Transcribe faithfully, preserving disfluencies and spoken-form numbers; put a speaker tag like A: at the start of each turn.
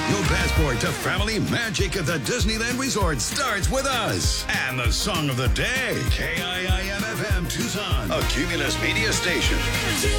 A: Your passport to family magic at the Disneyland Resort starts with us. And the song of the day, K I I M F M Tucson, a Cumulus Media Station.